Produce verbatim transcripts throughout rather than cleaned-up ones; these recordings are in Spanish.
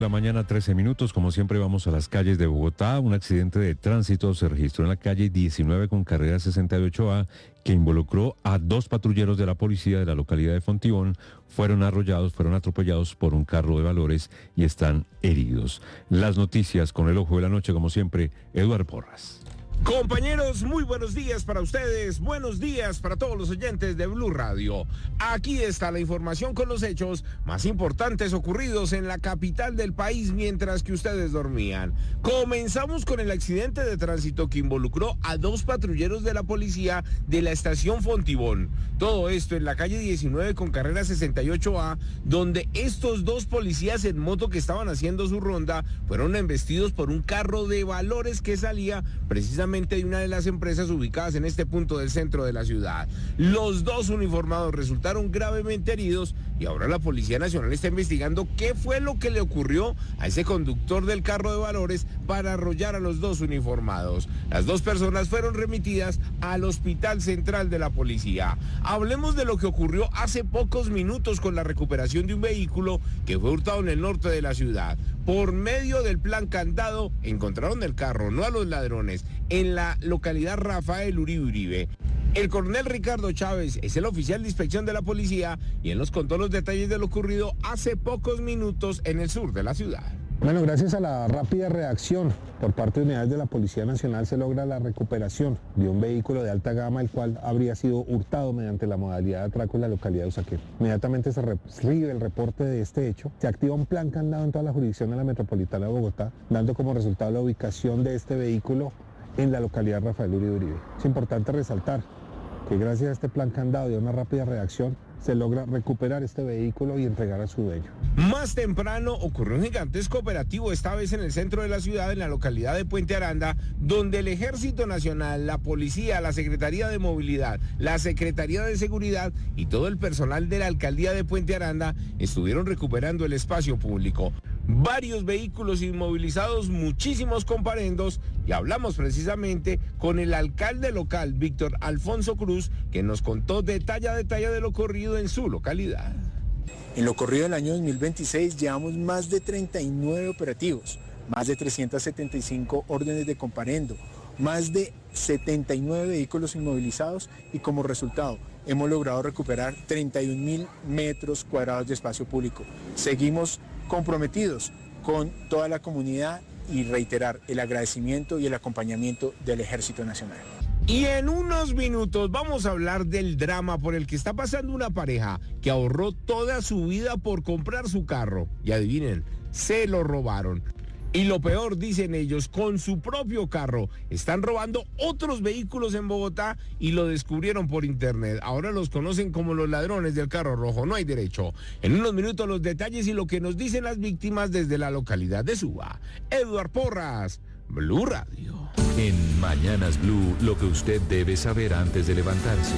La mañana, trece minutos, como siempre vamos a las calles de Bogotá. Un accidente de tránsito se registró en la calle diecinueve con carrera sesenta y ocho A que involucró a dos patrulleros de la policía de la localidad de Fontibón. Fueron arrollados, fueron atropellados por un carro de valores y están heridos. Las noticias con el ojo de la noche, como siempre, Eduardo Porras. Compañeros, muy buenos días para ustedes, buenos días para todos los oyentes de Blue Radio. Aquí está la información con los hechos más importantes ocurridos en la capital del país mientras que ustedes dormían. Comenzamos con el accidente de tránsito que involucró a dos patrulleros de la policía de la estación Fontibón. Todo esto en la calle diecinueve con carrera sesenta y ocho A, donde estos dos policías en moto que estaban haciendo su ronda fueron embestidos por un carro de valores que salía precisamente de una de las empresas ubicadas en este punto del centro de la ciudad. Los dos uniformados resultaron gravemente heridos y ahora la Policía Nacional está investigando qué fue lo que le ocurrió a ese conductor del carro de valores para arrollar a los dos uniformados. Las dos personas fueron remitidas al Hospital Central de la Policía. Hablemos de lo que ocurrió hace pocos minutos con la recuperación de un vehículo que fue hurtado en el norte de la ciudad. Por medio del plan candado, encontraron el carro, no a los ladrones, en la localidad Rafael Uribe Uribe. El coronel Ricardo Chávez es el oficial de inspección de la policía y él nos contó los detalles de lo ocurrido hace pocos minutos en el sur de la ciudad. Bueno, gracias a la rápida reacción por parte de unidades de la Policía Nacional se logra la recuperación de un vehículo de alta gama, el cual habría sido hurtado mediante la modalidad de atraco en la localidad de Usaquén. Inmediatamente se recibe el reporte de este hecho, se activa un plan candado en toda la jurisdicción de la metropolitana de Bogotá, dando como resultado la ubicación de este vehículo en la localidad Rafael Uribe Uribe. Es importante resaltar que gracias a este plan candado y a una rápida reacción se logra recuperar este vehículo y entregar a su dueño. Más temprano ocurrió un gigantesco operativo, esta vez en el centro de la ciudad, en la localidad de Puente Aranda, donde el Ejército Nacional, la Policía, la Secretaría de Movilidad, la Secretaría de Seguridad y todo el personal de la Alcaldía de Puente Aranda estuvieron recuperando el espacio público. Varios vehículos inmovilizados, muchísimos comparendos, y hablamos precisamente con el alcalde local, Víctor Alfonso Cruz, que nos contó detalle a detalle de lo ocurrido en su localidad. En lo corrido del año dos mil veintiséis llevamos más de treinta y nueve operativos, más de trescientas setenta y cinco órdenes de comparendo, más de setenta y nueve vehículos inmovilizados y como resultado hemos logrado recuperar treinta y un mil metros cuadrados de espacio público. Seguimos comprometidos con toda la comunidad y reiterar el agradecimiento y el acompañamiento del Ejército Nacional. Y en unos minutos vamos a hablar del drama por el que está pasando una pareja que ahorró toda su vida por comprar su carro. Y adivinen, se lo robaron. Y lo peor, dicen ellos, con su propio carro. Están robando otros vehículos en Bogotá y lo descubrieron por internet. Ahora los conocen como los ladrones del carro rojo. No hay derecho. En unos minutos los detalles y lo que nos dicen las víctimas desde la localidad de Suba. Eduardo Porras, Blue Radio. En Mañanas Blue, lo que usted debe saber antes de levantarse.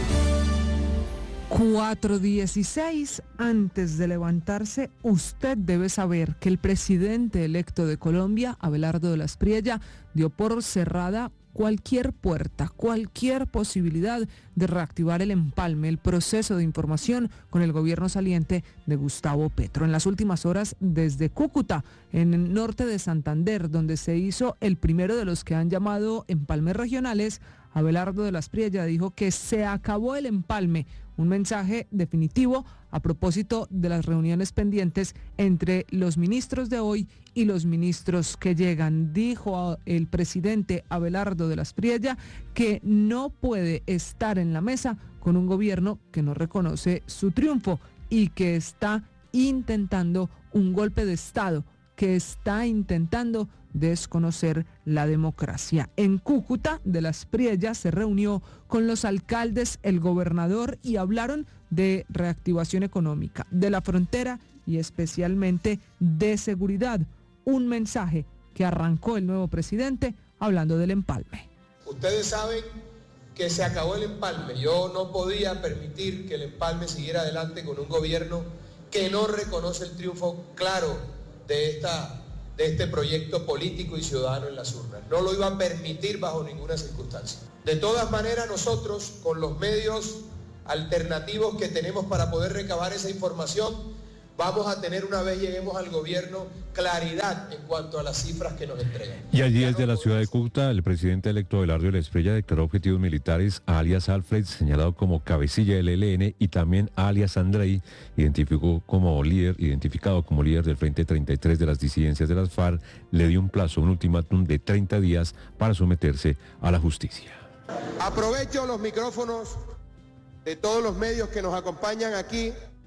cuatro dieciséis, antes de levantarse, usted debe saber que el presidente electo de Colombia, Abelardo de la Espriella, dio por cerrada cualquier puerta, cualquier posibilidad de reactivar el empalme, el proceso de información con el gobierno saliente de Gustavo Petro. En las últimas horas, desde Cúcuta, en el norte de Santander, donde se hizo el primero de los que han llamado empalmes regionales, Abelardo de la Espriella dijo que se acabó el empalme, un mensaje definitivo a propósito de las reuniones pendientes entre los ministros de hoy y los ministros que llegan. Dijo el presidente Abelardo de la Espriella que no puede estar en la mesa con un gobierno que no reconoce su triunfo y que está intentando un golpe de Estado, que está intentando desconocer la democracia. En Cúcuta, de la Espriella se reunió con los alcaldes, el gobernador y hablaron de reactivación económica, de la frontera y especialmente de seguridad. Un mensaje que arrancó el nuevo presidente hablando del empalme. Ustedes saben que se acabó el empalme. Yo no podía permitir que el empalme siguiera adelante con un gobierno que no reconoce el triunfo claro de esta de este proyecto político y ciudadano en las urnas. No lo iba a permitir bajo ninguna circunstancia. De todas maneras, nosotros, con los medios alternativos que tenemos para poder recabar esa información, vamos a tener una vez lleguemos al gobierno claridad en cuanto a las cifras que nos entregan. Y allí desde la ciudad de Cúcuta, el presidente electo Abelardo de la Espriella declaró objetivos militares a alias Alfred, señalado como cabecilla del E L N, y también a alias Andrei, identificó como líder, identificado como líder del Frente treinta y tres de las disidencias de las FARC, le dio un plazo, un ultimátum de treinta días para someterse a la justicia. Aprovecho los micrófonos de todos los medios que nos acompañan aquí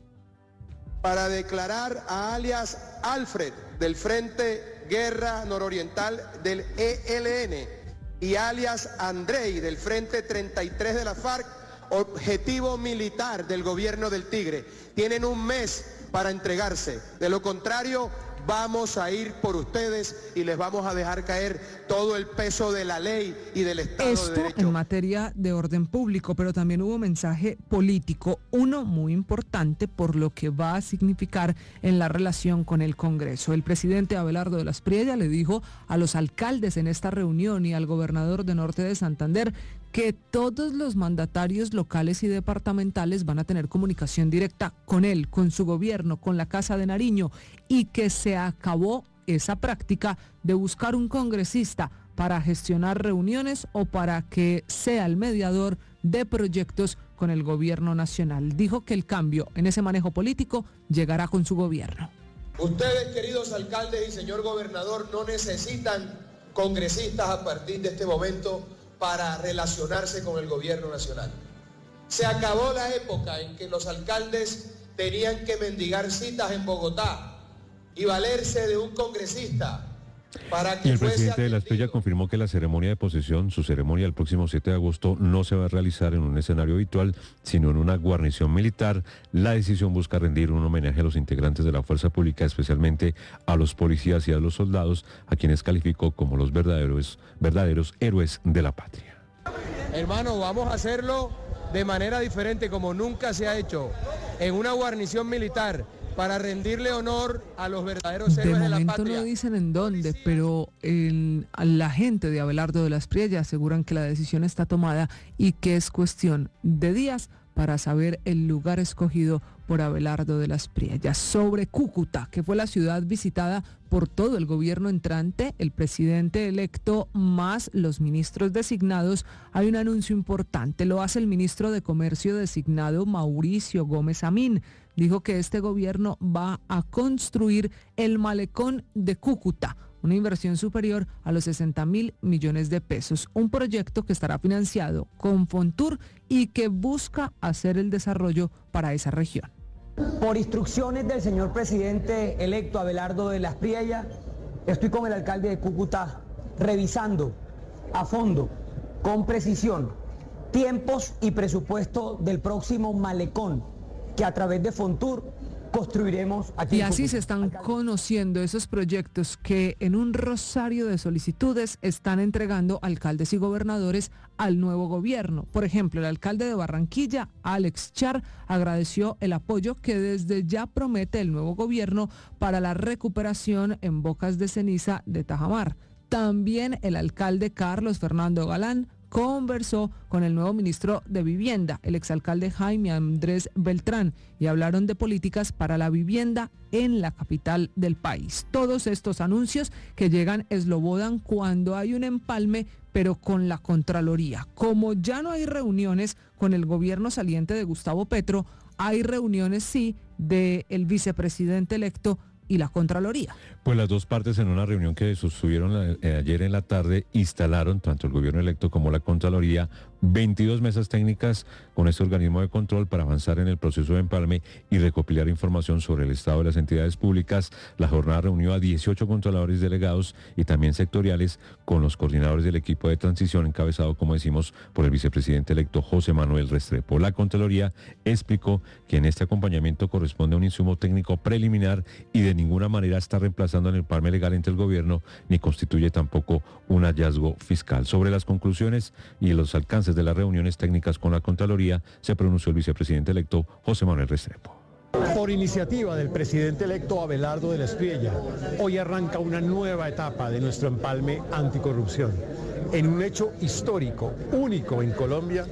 para declarar a alias Alfred del Frente Guerra Nororiental del E L N y alias Andrei del Frente treinta y tres de la FARC objetivo militar del gobierno del Tigre. Tienen un mes para entregarse, de lo contrario vamos a ir por ustedes y les vamos a dejar caer todo el peso de la ley y del Estado Esto de Derecho. En materia de orden público, pero también hubo mensaje político, uno muy importante por lo que va a significar en la relación con el Congreso. El presidente Abelardo de la Espriella le dijo a los alcaldes en esta reunión y al gobernador de Norte de Santander que todos los mandatarios locales y departamentales van a tener comunicación directa con él, con su gobierno, con la Casa de Nariño, y que se acabó esa práctica de buscar un congresista para gestionar reuniones o para que sea el mediador de proyectos con el gobierno nacional. Dijo que el cambio en ese manejo político llegará con su gobierno. Ustedes, queridos alcaldes y señor gobernador, no necesitan congresistas a partir de este momento para relacionarse con el gobierno nacional. Se acabó la época en que los alcaldes tenían que mendigar citas en Bogotá y valerse de un congresista para que y el fuese presidente de la atendido. Espriella confirmó que la ceremonia de posesión, su ceremonia el próximo siete de agosto, no se va a realizar en un escenario habitual, sino en una guarnición militar. La decisión busca rendir un homenaje a los integrantes de la fuerza pública, especialmente a los policías y a los soldados, a quienes calificó como los verdaderos, verdaderos héroes de la patria. Hermano, vamos a hacerlo de manera diferente, como nunca se ha hecho, en una guarnición militar, para rendirle honor a los verdaderos héroes de, de la patria. De momento no dicen en dónde, pero el, la gente de Abelardo de la Espriella aseguran que la decisión está tomada y que es cuestión de días para saber el lugar escogido por Abelardo de la Espriella. Sobre Cúcuta, que fue la ciudad visitada por todo el gobierno entrante, el presidente electo más los ministros designados, hay un anuncio importante. Lo hace el ministro de Comercio designado Mauricio Gómez Amín. Dijo que este gobierno va a construir el malecón de Cúcuta, una inversión superior a los sesenta mil millones de pesos, un proyecto que estará financiado con Fontur y que busca hacer el desarrollo para esa región. Por instrucciones del señor presidente electo Abelardo de la Espriella, estoy con el alcalde de Cúcuta revisando a fondo, con precisión, tiempos y presupuesto del próximo malecón que a través de Fontur construiremos aquí. Y así se están conociendo esos proyectos que en un rosario de solicitudes están entregando alcaldes y gobernadores al nuevo gobierno. Por ejemplo, el alcalde de Barranquilla, Alex Char, agradeció el apoyo que desde ya promete el nuevo gobierno para la recuperación en Bocas de Ceniza de Tajamar. También el alcalde Carlos Fernando Galán conversó con el nuevo ministro de Vivienda, el exalcalde Jaime Andrés Beltrán, y hablaron de políticas para la vivienda en la capital del país. Todos estos anuncios que llegan eslobodan cuando hay un empalme, pero con la Contraloría. Como ya no hay reuniones con el gobierno saliente de Gustavo Petro, hay reuniones sí del vicepresidente electo y la Contraloría. Pues las dos partes en una reunión que sostuvieron eh, ayer en la tarde instalaron, tanto el gobierno electo como la Contraloría, veintidós mesas técnicas con este organismo de control para avanzar en el proceso de empalme y recopilar información sobre el estado de las entidades públicas. La jornada reunió a dieciocho controladores delegados y también sectoriales con los coordinadores del equipo de transición encabezado, como decimos, por el vicepresidente electo José Manuel Restrepo. La Contraloría explicó que en este acompañamiento corresponde a un insumo técnico preliminar y de ninguna manera está reemplazando en el empalme legal entre el gobierno ni constituye tampoco un hallazgo fiscal. Sobre las conclusiones y los alcances de las reuniones técnicas con la Contraloría se pronunció el vicepresidente electo José Manuel Restrepo. Por iniciativa del presidente electo Abelardo de la Espriella, hoy arranca una nueva etapa de nuestro empalme anticorrupción. En un hecho histórico, único en Colombia,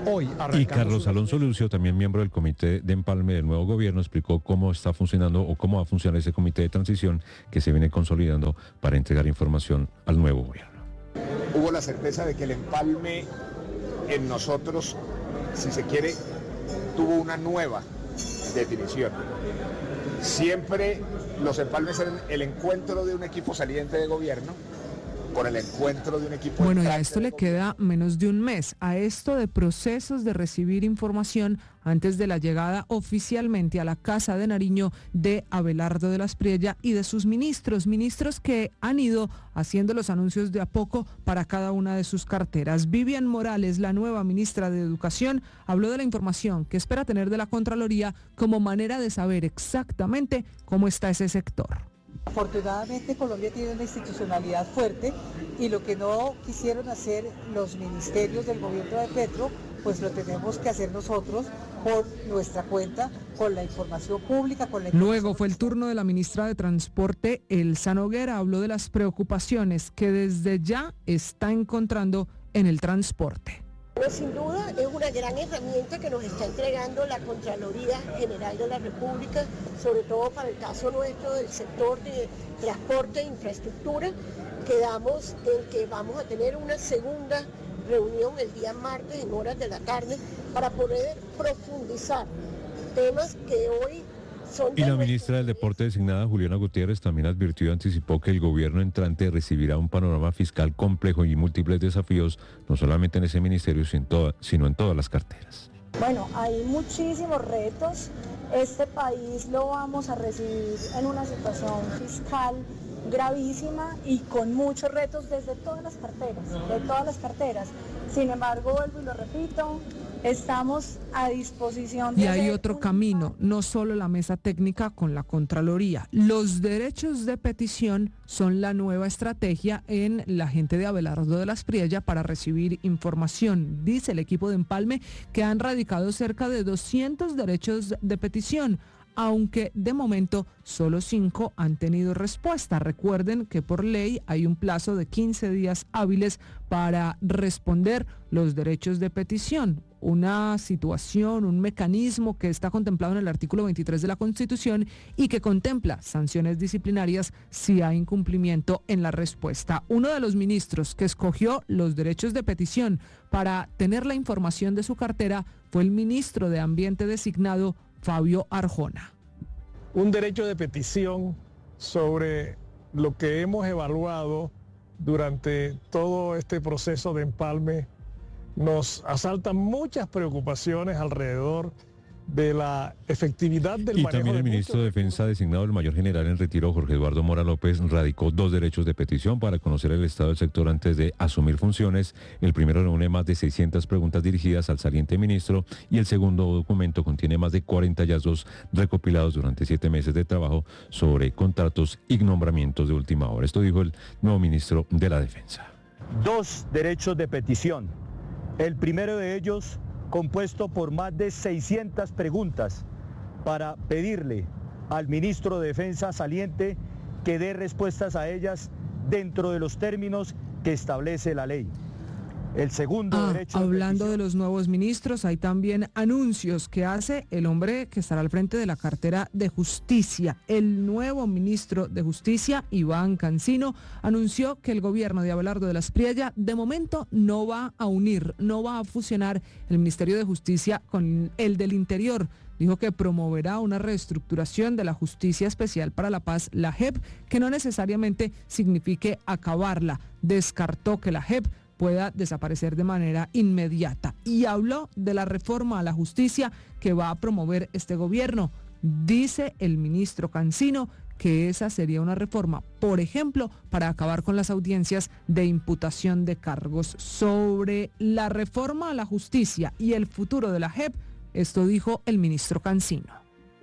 Hoy arrancamos. Y Carlos Alonso Lucio, también miembro del comité de empalme del nuevo gobierno, explicó cómo está funcionando o cómo va a funcionar ese comité de transición que se viene consolidando para entregar información al nuevo gobierno. Hubo la certeza de que el empalme en nosotros, si se quiere, tuvo una nueva definición. Siempre los empalmes eran el encuentro de un equipo saliente de gobierno con el encuentro de un equipo... Bueno, y a esto le queda menos de un mes, a esto de procesos de recibir información antes de la llegada oficialmente a la Casa de Nariño de Abelardo de la Espriella y de sus ministros, ministros que han ido haciendo los anuncios de a poco para cada una de sus carteras. Vivian Morales, la nueva ministra de Educación, habló de la información que espera tener de la Contraloría como manera de saber exactamente cómo está ese sector. Afortunadamente Colombia tiene una institucionalidad fuerte y lo que no quisieron hacer los ministerios del gobierno de Petro, pues lo tenemos que hacer nosotros por nuestra cuenta, con la información pública, con la información... Luego fue el turno de la ministra de Transporte, Elsa Noguera, habló de las preocupaciones que desde ya está encontrando en el transporte. Bueno, sin duda es una gran herramienta que nos está entregando la Contraloría General de la República, sobre todo para el caso nuestro del sector de transporte e infraestructura. Quedamos en que vamos a tener una segunda reunión el día martes en horas de la tarde para poder profundizar temas que hoy son... Y la ministra del Deporte designada, Juliana Gutiérrez, también advirtió y anticipó que el gobierno entrante recibirá un panorama fiscal complejo y múltiples desafíos, no solamente en ese ministerio, sino en todas las carteras. Bueno, hay muchísimos retos. Este país lo vamos a recibir en una situación fiscal gravísima y con muchos retos desde todas las carteras, de todas las carteras. Sin embargo, vuelvo y lo repito, estamos a disposición de... Y hay otro camino, no solo la mesa técnica con la Contraloría. Los derechos de petición son la nueva estrategia en la gente de Abelardo de la Espriella para recibir información. Dice el equipo de empalme que han radicado cerca de doscientos derechos de petición, aunque de momento solo cinco han tenido respuesta. Recuerden que por ley hay un plazo de quince días hábiles para responder los derechos de petición. Una situación, un mecanismo que está contemplado en el artículo veintitrés de la Constitución y que contempla sanciones disciplinarias si hay incumplimiento en la respuesta. Uno de los ministros que escogió los derechos de petición para tener la información de su cartera fue el ministro de Ambiente designado, Fabio Arjona. Un derecho de petición sobre lo que hemos evaluado durante todo este proceso de empalme. Nos asaltan muchas preocupaciones alrededor de la efectividad del y manejo. Y también el de ministro de Defensa designado, el mayor general en retiro, Jorge Eduardo Mora López, radicó dos derechos de petición para conocer el estado del sector antes de asumir funciones. El primero reúne más de seiscientas preguntas dirigidas al saliente ministro y el segundo documento contiene más de cuarenta hallazgos recopilados durante siete meses de trabajo sobre contratos y nombramientos de última hora. Esto dijo el nuevo ministro de la Defensa. Dos derechos de petición. El primero de ellos compuesto por más de seiscientas preguntas para pedirle al ministro de Defensa saliente que dé respuestas a ellas dentro de los términos que establece la ley. El segundo ah, derecho... Hablando de, de los nuevos ministros, hay también anuncios que hace el hombre que estará al frente de la cartera de Justicia. El nuevo ministro de Justicia, Iván Cancino, anunció que el gobierno de Abelardo de la Espriella de momento no va a unir, no va a fusionar el Ministerio de Justicia con el del Interior. Dijo que promoverá una reestructuración de la Justicia Especial para la Paz, la J E P, que no necesariamente signifique acabarla. Descartó que la J E P pueda desaparecer de manera inmediata y habló de la reforma a la justicia que va a promover este gobierno. Dice el ministro Cancino que esa sería una reforma, por ejemplo, para acabar con las audiencias de imputación de cargos. Sobre la reforma a la justicia y el futuro de la J E P, esto dijo el ministro Cancino.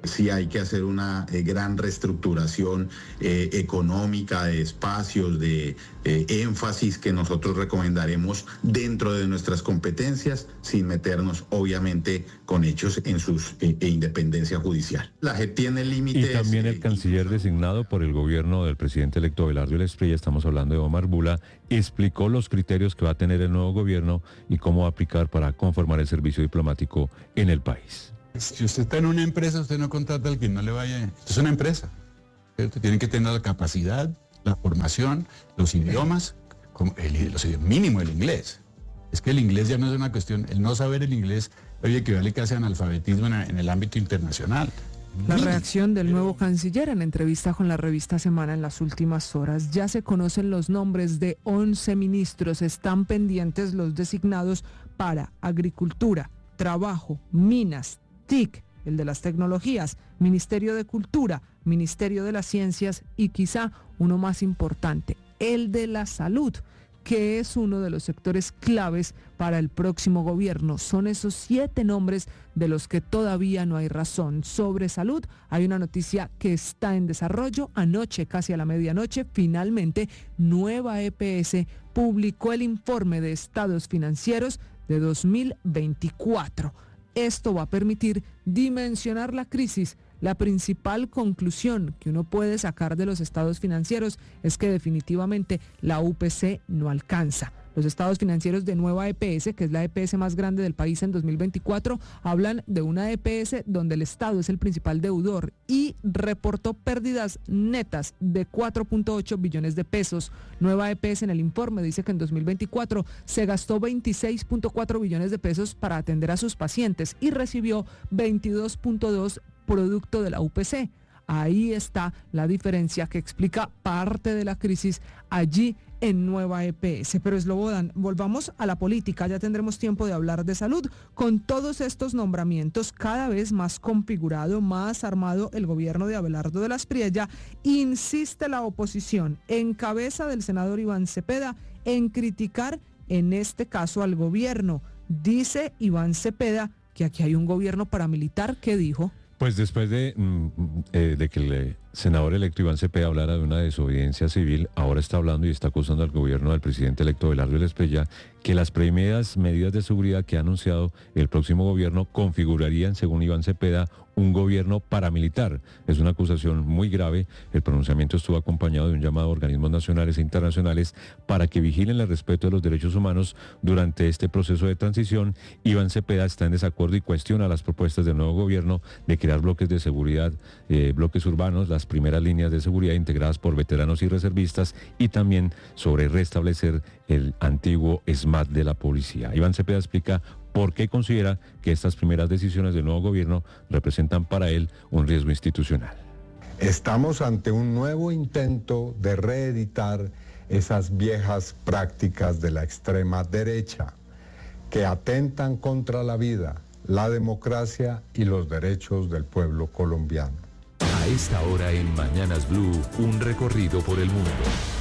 Sí hay que hacer una eh, gran reestructuración eh, económica de espacios, de eh, énfasis que nosotros recomendaremos dentro de nuestras competencias, sin meternos obviamente con hechos en su eh, e independencia judicial. La J E P tiene límites. Y también el canciller designado por el gobierno del presidente electo Abelardo Espriella, estamos hablando de Omar Bula, explicó los criterios que va a tener el nuevo gobierno y cómo va a aplicar para conformar el servicio diplomático en el país. Si usted está en una empresa, usted no contrata al que no le vaya. Esto es una empresa, ¿cierto? Tienen que tener la capacidad, la formación, los idiomas, como el, los idiomas, mínimo el inglés. Es que el inglés ya no es una cuestión, el no saber el inglés hoy equivale casi a analfabetismo en, en el ámbito internacional. La reacción del nuevo canciller en entrevista con la revista Semana en las últimas horas. Ya se conocen los nombres de once ministros, están pendientes los designados para Agricultura, Trabajo, Minas, T I C, el de las tecnologías, Ministerio de Cultura, Ministerio de las Ciencias y quizá uno más importante, el de la Salud, que es uno de los sectores claves para el próximo gobierno. Son esos siete nombres de los que todavía no hay razón. Sobre salud, hay una noticia que está en desarrollo. Anoche, casi a la medianoche, finalmente, Nueva E P S publicó el informe de estados financieros de dos mil veinticuatro. Esto va a permitir dimensionar la crisis. La principal conclusión que uno puede sacar de los estados financieros es que definitivamente la U P C no alcanza. Los estados financieros de Nueva E P S, que es la E P S más grande del país en dos mil veinticuatro, hablan de una E P S donde el Estado es el principal deudor y reportó pérdidas netas de cuatro punto ocho billones de pesos. Nueva E P S en el informe dice que en dos mil veinticuatro se gastó veintiséis punto cuatro billones de pesos para atender a sus pacientes y recibió veintidós punto dos producto de la U P C. Ahí está la diferencia que explica parte de la crisis allí en Nueva E P S. Pero Slobodan, volvamos a la política, ya tendremos tiempo de hablar de salud. Con todos estos nombramientos cada vez más configurado, más armado el gobierno de Abelardo de la Espriella, insiste la oposición, en cabeza del senador Iván Cepeda, en criticar en este caso al gobierno. Dice Iván Cepeda que aquí hay un gobierno paramilitar. ¿Qué dijo? Pues después de, eh, de que el senador electo Iván Cepeda hablara de una desobediencia civil, ahora está hablando y está acusando al gobierno del presidente electo Abelardo de la Espriella que las primeras medidas de seguridad que ha anunciado el próximo gobierno configurarían, según Iván Cepeda, un gobierno paramilitar. Es una acusación muy grave. El pronunciamiento estuvo acompañado de un llamado a organismos nacionales e internacionales para que vigilen el respeto de los derechos humanos durante este proceso de transición. Iván Cepeda está en desacuerdo y cuestiona las propuestas del nuevo gobierno de crear bloques de seguridad, eh, bloques urbanos, las primeras líneas de seguridad integradas por veteranos y reservistas, y también sobre restablecer el antiguo S M A T de la policía. Iván Cepeda explica por qué considera que estas primeras decisiones del nuevo gobierno representan para él un riesgo institucional. Estamos ante un nuevo intento de reeditar esas viejas prácticas de la extrema derecha que atentan contra la vida, la democracia y los derechos del pueblo colombiano. A esta hora en Mañanas Blue, un recorrido por el mundo.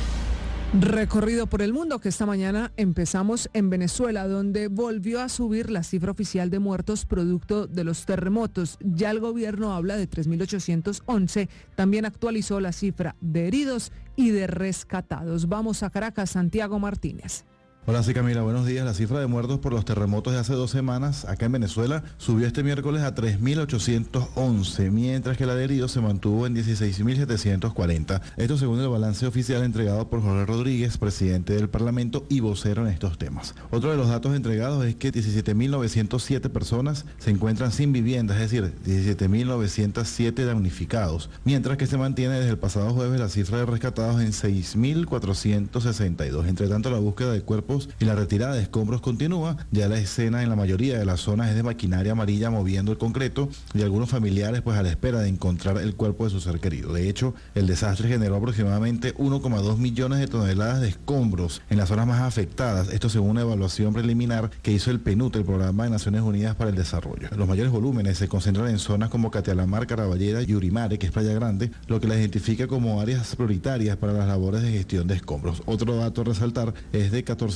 Recorrido por el mundo que esta mañana empezamos en Venezuela, donde volvió a subir la cifra oficial de muertos producto de los terremotos. Ya el gobierno habla de tres mil ochocientos once, también actualizó la cifra de heridos y de rescatados. Vamos a Caracas, Santiago Martínez. Hola, sí, Camila, buenos días. La cifra de muertos por los terremotos de hace dos semanas acá en Venezuela subió este miércoles a tres mil ochocientos once, mientras que la de heridos se mantuvo en dieciséis mil setecientos cuarenta. Esto según el balance oficial entregado por Jorge Rodríguez, presidente del Parlamento y vocero en estos temas. Otro de los datos entregados es que diecisiete mil novecientos siete personas se encuentran sin vivienda, es decir, diecisiete mil novecientos siete damnificados, mientras que se mantiene desde el pasado jueves la cifra de rescatados en seis mil cuatrocientos sesenta y dos. Entre tanto, la búsqueda de cuerpos y la retirada de escombros continúa. Ya la escena en la mayoría de las zonas es de maquinaria amarilla moviendo el concreto y algunos familiares pues a la espera de encontrar el cuerpo de su ser querido. De hecho, el desastre generó aproximadamente uno coma dos millones de toneladas de escombros en las zonas más afectadas, esto según una evaluación preliminar que hizo el PNUD, el Programa de Naciones Unidas para el Desarrollo. Los mayores volúmenes se concentran en zonas como Catialamar, Caraballeda y Urimare, que es Playa Grande, lo que la identifica como áreas prioritarias para las labores de gestión de escombros. Otro dato a resaltar es de catorce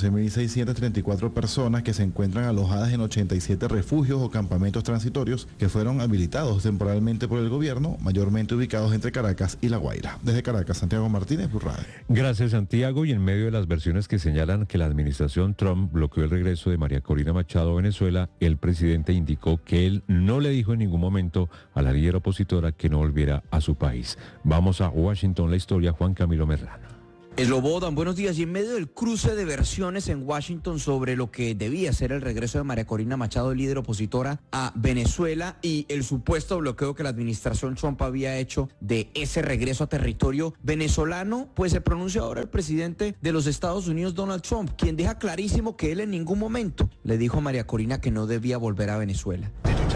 catorce mil seiscientas treinta y cuatro personas que se encuentran alojadas en ochenta y siete refugios o campamentos transitorios que fueron habilitados temporalmente por el gobierno, mayormente ubicados entre Caracas y La Guaira. Desde Caracas, Santiago Martínez, Blue Radio. Gracias, Santiago. Y en medio de las versiones que señalan que la administración Trump bloqueó el regreso de María Corina Machado a Venezuela, el presidente indicó que él no le dijo en ningún momento a la líder opositora que no volviera a su país. Vamos a Washington, la historia, Juan Camilo Merlano. Slobodan, buenos días. Y en medio del cruce de versiones en Washington sobre lo que debía ser el regreso de María Corina Machado, líder opositora a Venezuela, y el supuesto bloqueo que la administración Trump había hecho de ese regreso a territorio venezolano, pues se pronuncia ahora el presidente de los Estados Unidos, Donald Trump, quien deja clarísimo que él en ningún momento le dijo a María Corina que no debía volver a Venezuela.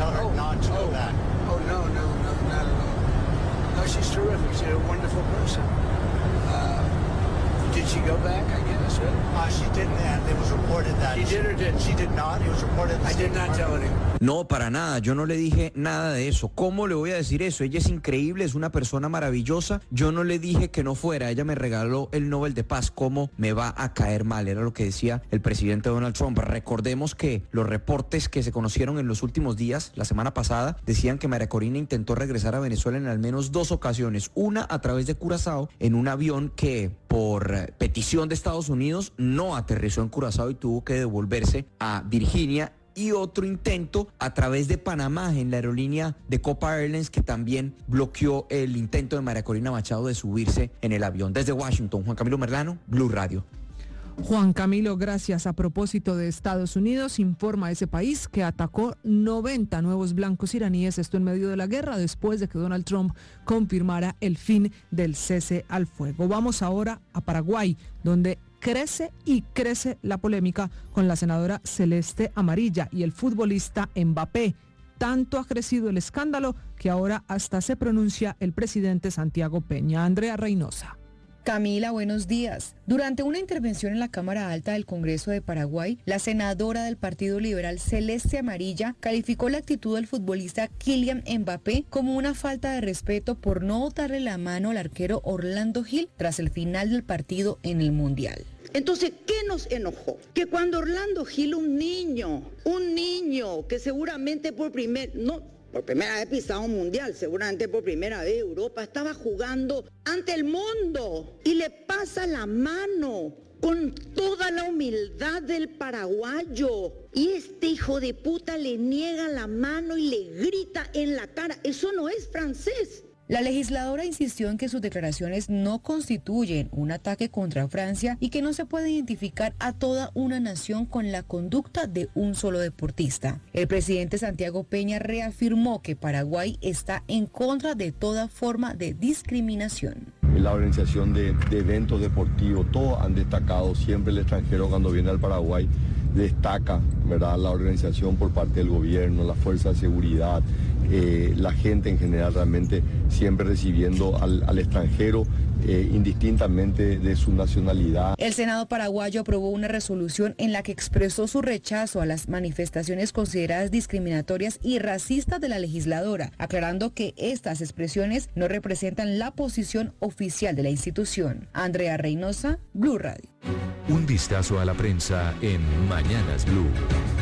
Did she go back, I guess, right? Uh, she didn't, and it was reported that. She did or didn't? She did not. It was reported that. I did not tell anyone. No, para nada, yo no le dije nada de eso. ¿Cómo le voy a decir eso? Ella es increíble, es una persona maravillosa. Yo no le dije que no fuera, ella me regaló el Nobel de Paz. ¿Cómo me va a caer mal? Era lo que decía el presidente Donald Trump. Recordemos que los reportes que se conocieron en los últimos días, la semana pasada, decían que María Corina intentó regresar a Venezuela en al menos dos ocasiones. Una a través de Curazao, en un avión que por petición de Estados Unidos no aterrizó en Curazao y tuvo que devolverse a Virginia, y otro intento a través de Panamá en la aerolínea de Copa Airlines, que también bloqueó el intento de María Corina Machado de subirse en el avión. Desde Washington, Juan Camilo Merlano, Blue Radio. Juan Camilo, gracias. A propósito de Estados Unidos, informa ese país que atacó noventa nuevos blancos iraníes, esto en medio de la guerra, después de que Donald Trump confirmara el fin del cese al fuego. Vamos ahora a Paraguay, donde crece y crece la polémica con la senadora Celeste Amarilla y el futbolista Mbappé. Tanto ha crecido el escándalo que ahora hasta se pronuncia el presidente Santiago Peña. Andrea Reynosa. Camila, buenos días. Durante una intervención en la Cámara Alta del Congreso de Paraguay, la senadora del Partido Liberal Celeste Amarilla calificó la actitud del futbolista Kylian Mbappé como una falta de respeto por no darle la mano al arquero Orlando Gil tras el final del partido en el Mundial. Entonces, ¿qué nos enojó? Que cuando Orlando Gil, un niño, un niño que seguramente por primer... no. Por primera vez pisado un mundial, seguramente por primera vez Europa, estaba jugando ante el mundo y le pasa la mano con toda la humildad del paraguayo. Y este hijo de puta le niega la mano y le grita en la cara. Eso no es francés. La legisladora insistió en que sus declaraciones no constituyen un ataque contra Francia y que no se puede identificar a toda una nación con la conducta de un solo deportista. El presidente Santiago Peña reafirmó que Paraguay está en contra de toda forma de discriminación. La organización de, de eventos deportivos, todos han destacado, siempre el extranjero cuando viene al Paraguay destaca, ¿verdad?, la organización por parte del gobierno, la fuerza de seguridad, eh, la gente en general realmente siempre recibiendo al, al extranjero eh, indistintamente de su nacionalidad. El Senado paraguayo aprobó una resolución en la que expresó su rechazo a las manifestaciones consideradas discriminatorias y racistas de la legisladora, aclarando que estas expresiones no representan la posición oficial de la institución. Andrea Reynosa, Blue Radio. Un vistazo a la prensa en Mañanas Blue.